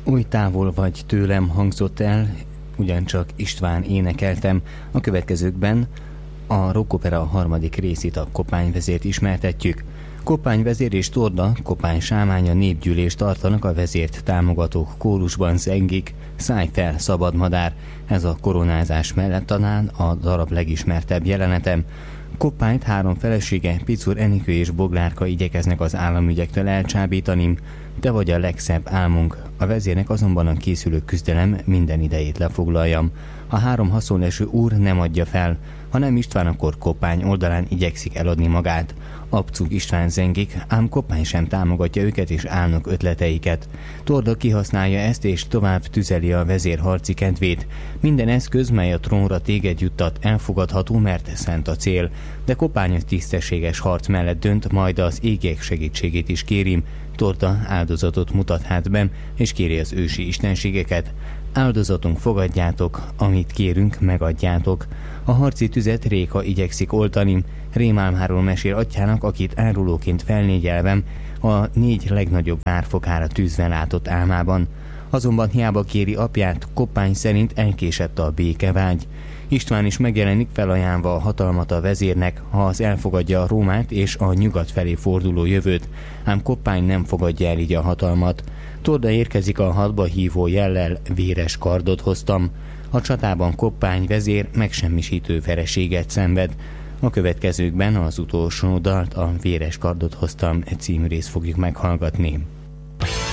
Oly távol vagy tőlem hangzott el, ugyancsak István énekeltem. A következőkben a rockopera harmadik részét, a Koppányvezért ismertetjük. Koppányvezér és Torda, Koppány sámánya népgyűlést tartanak, a vezért támogatók kórusban zengik, Szállj fel, szabad madár. Ez a koronázás mellett talán a darab legismertebb jelenetem. Koppányt három felesége, Picur, Enikő és Boglárka igyekeznek az államügyektől elcsábítani. Te vagy a legszebb álmunk. A vezérnek azonban a készülő küzdelem minden idejét lefoglaljam. A három haszonleső úr nem adja fel. Ha nem István, akkor Koppány oldalán igyekszik eladni magát. Abcug István zengik, ám Koppány sem támogatja őket és álnok ötleteiket. Torda kihasználja ezt és tovább tüzeli a vezér harci kedvét. Minden eszköz, mely a trónra téged juttat, elfogadható, mert szent a cél. De Koppány a tisztességes harc mellett dönt, majd az égiek segítségét is kéri. Torda áldozatot mutat hát be, és kéri az ősi istenségeket. Áldozatunk fogadjátok, amit kérünk, megadjátok. A harci tüzet Réka igyekszik oltani. Rémálmáról mesél atyának, akit árulóként felnégyelvem, a 4 legnagyobb várfokára tűzve látott álmában. Azonban hiába kéri apját, Koppány szerint elkésett a békevágy. István is megjelenik, felajánlva a hatalmat a vezérnek, ha az elfogadja a Rómát és a nyugat felé forduló jövőt, ám Koppány nem fogadja el így a hatalmat. Torda érkezik a hadba hívó jellel, véres kardot hoztam. A csatában Koppány vezér megsemmisítő vereséget szenved. A következőkben az utolsó dalt, a Véres kardot hoztam című részt fogjuk meghallgatni.